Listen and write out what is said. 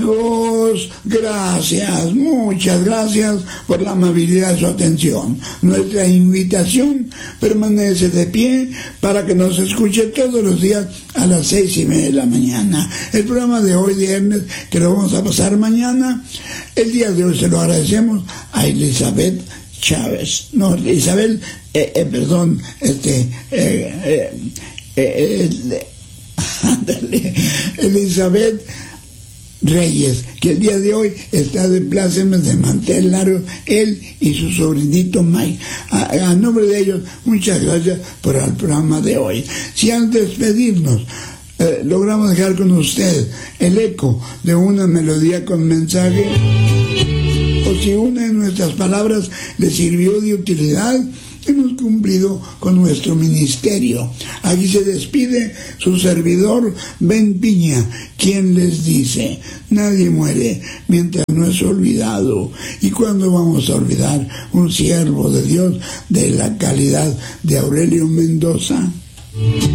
Gracias, muchas gracias por la amabilidad de su atención. Nuestra invitación permanece de pie para que nos escuche todos los días a las 6:30 de la mañana. El programa de hoy, viernes, que lo vamos a pasar mañana, el día de hoy se lo agradecemos a Elizabeth Chávez. No, Isabel, Elizabeth Reyes, que el día de hoy está de plácemes de mantel largo, él y su sobrinito Mike. A nombre de ellos, muchas gracias por el programa de hoy. Si antes de despedirnos, logramos dejar con usted el eco de una melodía con mensaje, o si una de nuestras palabras le sirvió de utilidad, hemos cumplido con nuestro ministerio. Aquí se despide su servidor Ben Piña, quien les dice: nadie muere mientras no es olvidado. ¿Y cuándo vamos a olvidar un siervo de Dios de la calidad de Aurelio Mendoza?